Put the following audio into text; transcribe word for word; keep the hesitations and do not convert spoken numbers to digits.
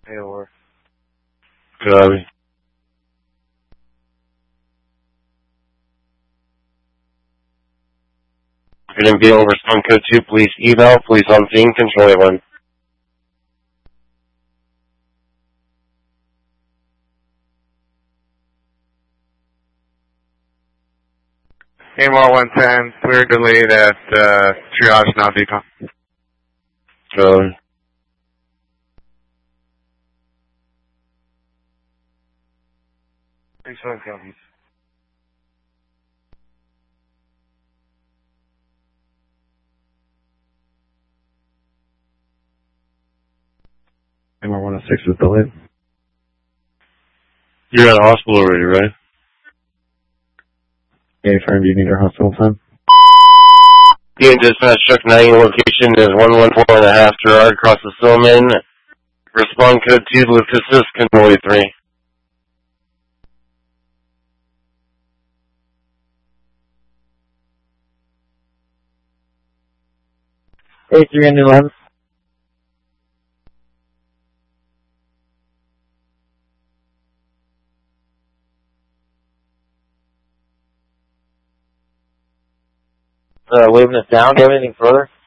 Taylor. Copy. Going to be over respond code two, police eval, police on scene, control one. A M R one ten, clear delayed at uh, triage now decon. Copy. Thanks for the copies. M R one oh six is delayed. You're at the hospital already, right? Yeah, firm, do you need our hospital time? Being dispatch truck nine location is one one four and a half Gerard across the Silman. Respond code two, lift assist, convoy three. A three and eleven. Uh, waving us down. Do you have anything further?